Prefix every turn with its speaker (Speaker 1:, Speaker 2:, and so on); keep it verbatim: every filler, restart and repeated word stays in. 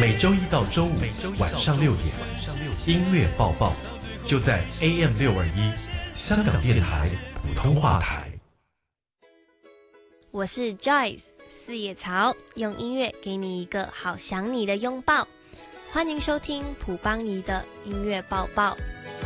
Speaker 1: 每周一到周五晚上六点，音乐报报就在 A M 六二一香港电台普通话台。
Speaker 2: 我是 Joyce 四叶草，用音乐给你一个好想你的拥抱。欢迎收听普邦尼的音乐报报。